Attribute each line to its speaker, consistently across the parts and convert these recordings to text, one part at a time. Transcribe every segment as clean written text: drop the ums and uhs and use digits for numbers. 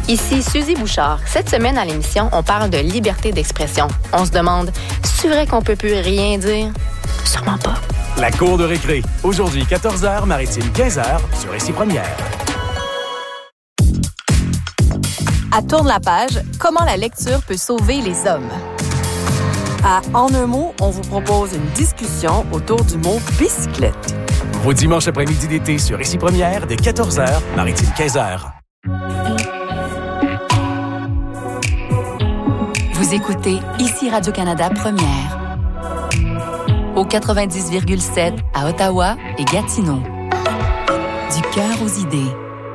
Speaker 1: Ici Suzy Bouchard. Cette semaine à l'émission, on parle de liberté d'expression. On se demande, c'est vrai qu'on peut plus rien dire? Sûrement pas.
Speaker 2: La cour de récré. Aujourd'hui, 14h, Maritime 15h, sur Ici Première.
Speaker 3: À Tourne la page, comment la lecture peut sauver les hommes. À En un mot, on vous propose une discussion autour du mot bicyclette.
Speaker 2: Vos dimanches après-midi d'été sur Ici Première, dès 14h, Maritime 15h.
Speaker 4: Vous écoutez Ici Radio-Canada Première. Au 90,7 à Ottawa et Gatineau. Du cœur aux idées.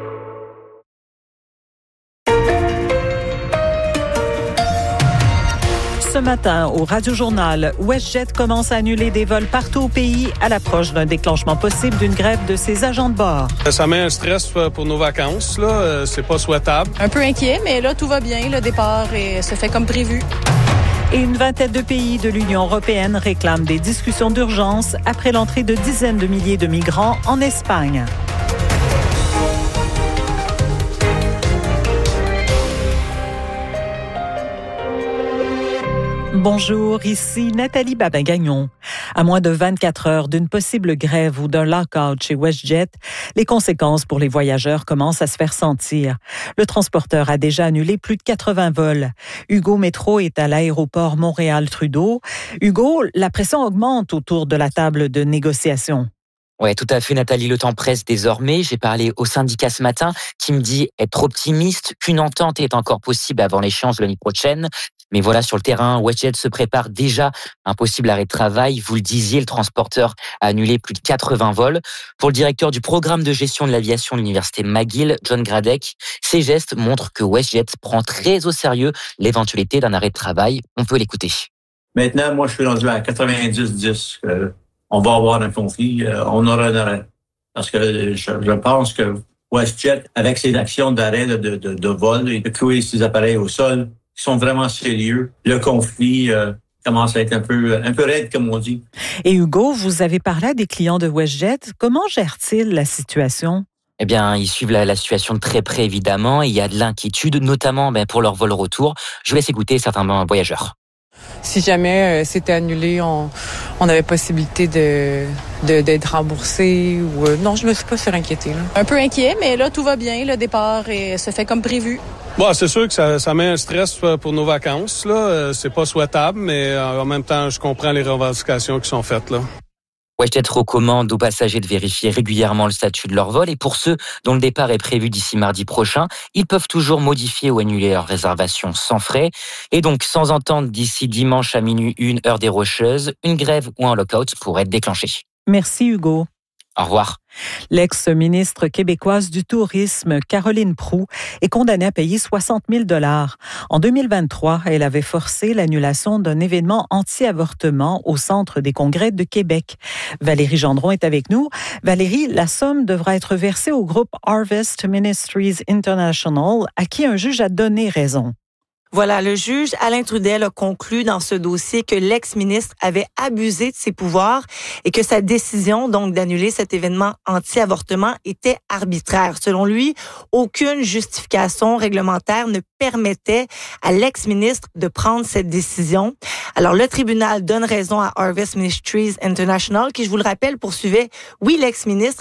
Speaker 5: Ce matin, au Radio-Journal, WestJet commence à annuler des vols partout au pays à l'approche d'un déclenchement possible d'une grève de ses agents de bord.
Speaker 6: Ça met un stress pour nos vacances, là. C'est pas souhaitable.
Speaker 7: Un peu inquiet, mais là, tout va bien. Le départ se fait comme prévu.
Speaker 5: Et une vingtaine de pays de l'Union européenne réclament des discussions d'urgence après l'entrée de dizaines de milliers de migrants en Espagne. Bonjour, ici Nathalie Babin-Gagnon. À moins de 24 heures d'une possible grève ou d'un lock-out chez WestJet, les conséquences pour les voyageurs commencent à se faire sentir. Le transporteur a déjà annulé plus de 80 vols. Hugo Métro est à l'aéroport Montréal-Trudeau. Hugo, la pression augmente autour de la table de négociation.
Speaker 8: Ouais, tout à fait, Nathalie. Le temps presse désormais. J'ai parlé au syndicat ce matin qui me dit être optimiste, qu'une entente est encore possible avant l'échéance de l'année prochaine. Mais voilà, sur le terrain, WestJet se prépare déjà à un possible arrêt de travail. Vous le disiez, le transporteur a annulé plus de 80 vols. Pour le directeur du programme de gestion de l'aviation de l'université McGill, John Gradek, ces gestes montrent que WestJet prend très au sérieux l'éventualité d'un arrêt de travail. On peut l'écouter.
Speaker 9: Maintenant, moi, je suis rendu à 90-10. On va avoir un conflit, on aura un arrêt. Parce que je pense que WestJet, avec ses actions d'arrêt de vol et de clouer ses appareils au sol, qui sont vraiment sérieux, le conflit commence à être un peu raide, comme on dit.
Speaker 5: Et Hugo, vous avez parlé à des clients de WestJet. Comment gèrent-ils la situation?
Speaker 8: Eh bien, ils suivent la situation de très près, évidemment. Il y a de l'inquiétude, notamment pour leur vol retour. Je vous laisse écouter certains voyageurs.
Speaker 10: Si jamais c'était annulé, on avait possibilité d'être remboursé ou non, je me suis pas fait inquiéter. Là.
Speaker 7: Un peu inquiet, mais là, tout va bien. Le départ se fait comme prévu.
Speaker 6: Bon, c'est sûr que ça met un stress pour nos vacances, là. C'est pas souhaitable, mais en même temps, je comprends les revendications qui sont faites, là.
Speaker 8: WestJet recommande aux passagers de vérifier régulièrement le statut de leur vol et pour ceux dont le départ est prévu d'ici mardi prochain, ils peuvent toujours modifier ou annuler leur réservation sans frais. Et donc, sans entente d'ici dimanche à minuit 1 heure des Rocheuses, une grève ou un lock-out pourrait être déclenché.
Speaker 5: Merci Hugo.
Speaker 8: Au revoir.
Speaker 5: L'ex-ministre québécoise du Tourisme, Caroline Proulx, est condamnée à payer 60 000 $. En 2023, elle avait forcé l'annulation d'un événement anti-avortement au Centre des congrès de Québec. Valérie Gendron est avec nous. Valérie, la somme devra être versée au groupe Harvest Ministries International, à qui un juge a donné raison.
Speaker 11: Voilà, le juge Alain Trudel a conclu dans ce dossier que l'ex-ministre avait abusé de ses pouvoirs et que sa décision, donc, d'annuler cet événement anti-avortement était arbitraire. Selon lui, aucune justification réglementaire ne permettait à l'ex-ministre de prendre cette décision. Alors, le tribunal donne raison à Harvest Ministries International, qui, je vous le rappelle, poursuivait, oui, l'ex-ministre,